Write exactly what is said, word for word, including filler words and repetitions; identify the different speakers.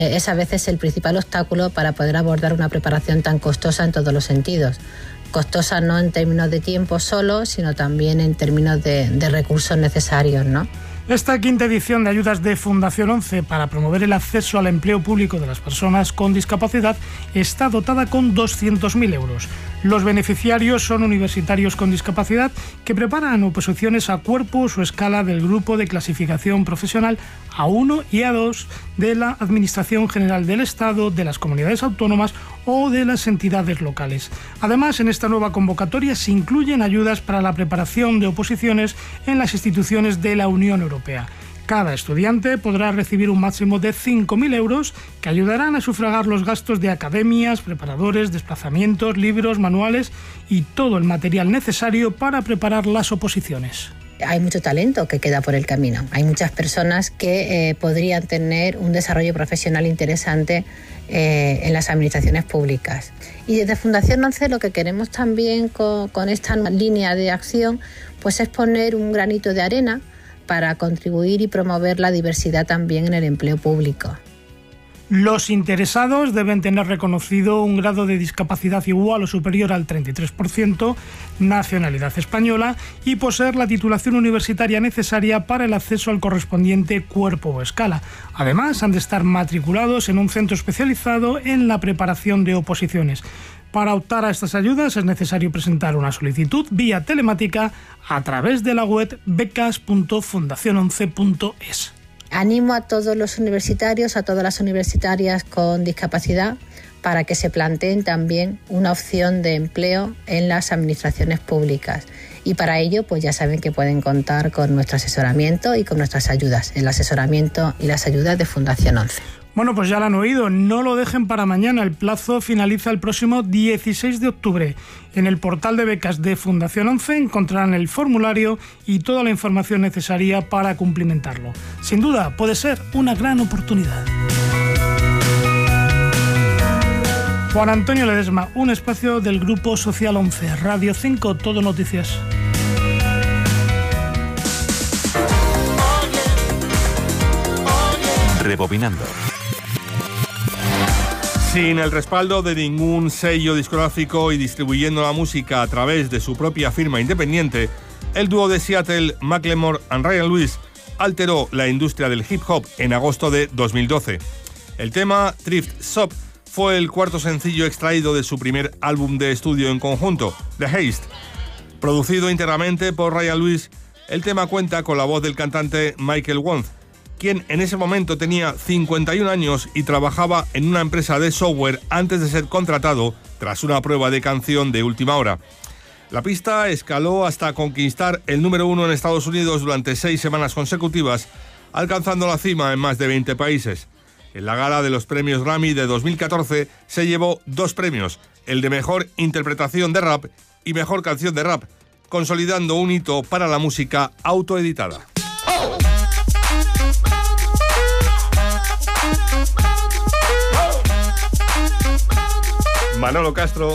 Speaker 1: Es a veces el principal obstáculo para poder abordar una preparación tan costosa en todos los sentidos. Costosa no en términos de tiempo solo, sino también en términos de, de recursos necesarios, ¿no?
Speaker 2: Esta quinta edición de ayudas de Fundación once para promover el acceso al empleo público de las personas con discapacidad está dotada con doscientos mil euros. Los beneficiarios son universitarios con discapacidad que preparan oposiciones a cuerpos o escala del grupo de clasificación profesional A uno y A dos de la Administración General del Estado, de las comunidades autónomas o de las entidades locales. Además, en esta nueva convocatoria se incluyen ayudas para la preparación de oposiciones en las instituciones de la Unión Europea. Cada estudiante podrá recibir un máximo de cinco mil euros que ayudarán a sufragar los gastos de academias, preparadores, desplazamientos, libros, manuales y todo el material necesario para preparar las oposiciones.
Speaker 1: Hay mucho talento que queda por el camino. Hay muchas personas que eh, podrían tener un desarrollo profesional interesante eh, en las administraciones públicas. Y desde Fundación once lo que queremos también con, con esta línea de acción pues es poner un granito de arena para contribuir y promover la diversidad también en el empleo público.
Speaker 2: Los interesados deben tener reconocido un grado de discapacidad igual o superior al treinta y tres por ciento, nacionalidad española y poseer la titulación universitaria necesaria para el acceso al correspondiente cuerpo o escala. Además, han de estar matriculados en un centro especializado en la preparación de oposiciones. Para optar a estas ayudas es necesario presentar una solicitud vía telemática a través de la web becas punto fundación once punto es.
Speaker 1: Animo a todos los universitarios, a todas las universitarias con discapacidad, para que se planteen también una opción de empleo en las administraciones públicas. Y para ello, pues ya saben que pueden contar con nuestro asesoramiento y con nuestras ayudas, el asesoramiento y las ayudas de Fundación once.
Speaker 2: Bueno, pues ya lo han oído, no lo dejen para mañana, el plazo finaliza el próximo dieciséis de octubre. En el portal de becas de Fundación once encontrarán el formulario y toda la información necesaria para cumplimentarlo. Sin duda, puede ser una gran oportunidad. Juan Antonio Ledesma, un espacio del Grupo Social once, Radio cinco, Todo Noticias.
Speaker 3: Rebobinando.
Speaker 4: Sin el respaldo de ningún sello discográfico y distribuyendo la música a través de su propia firma independiente, el dúo de Seattle, Macklemore and Ryan Lewis, alteró la industria del hip hop en agosto de dos mil doce. El tema Thrift Shop fue el cuarto sencillo extraído de su primer álbum de estudio en conjunto, The Haste. Producido íntegramente por Ryan Lewis, el tema cuenta con la voz del cantante Michael Wonth, quien en ese momento tenía cincuenta y un años y trabajaba en una empresa de software antes de ser contratado tras una prueba de canción de última hora. La pista escaló hasta conquistar el número uno en Estados Unidos durante seis semanas consecutivas, alcanzando la cima en más de veinte países. En la gala de los premios Grammy de dos mil catorce se llevó dos premios, el de Mejor Interpretación de Rap y Mejor Canción de Rap, consolidando un hito para la música autoeditada. Manolo Castro.